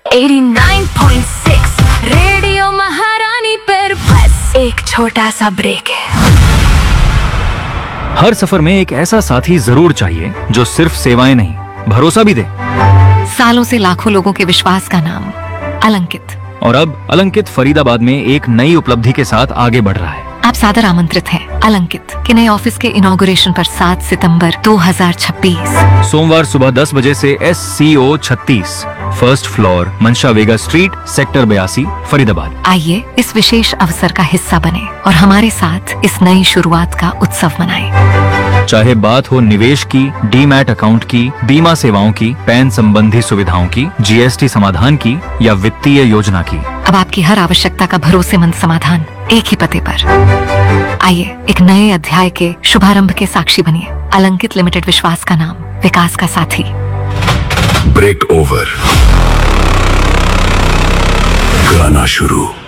89.6 radio महारानी पर बस एक छोटा सा ब्रेक है। हर सफर में एक ऐसा साथी जरूर चाहिए जो सिर्फ सेवाएं नहीं, भरोसा भी दे। सालों से लाखों लोगों के विश्वास का नाम अलंकित। और अब अलंकित फरीदाबाद में एक नई उपलब्धि के साथ आगे बढ़ रहा है। आप सादर आमंत्रित हैं अलंकित के नए ऑफिस के इनॉग्रेशन पर 7 सितंबर 2026 सोमवार सुबह 10 बजे से SCO 36 फर्स्ट फ्लोर मंशा वेगा स्ट्रीट सेक्टर 82 फरीदाबाद। आइए इस विशेष अवसर का हिस्सा बने और हमारे साथ इस नई शुरुआत का उत्सव मनाएं। चाहे बात हो निवेश की, डीमैट अकाउंट की, बीमा सेवाओं की, पैन संबंधी सुविधाओं की, GST समाधान की या वित्तीय योजना की, अब आपकी हर आवश्यकता का भरोसेमंद समाधान एक ही पते पर। आइए एक नए अध्याय के शुभारंभ के साक्षी बनिए। अलंकित लिमिटेड, विश्वास का नाम, विकास का साथी। ब्रेक ओवर, गाना शुरू।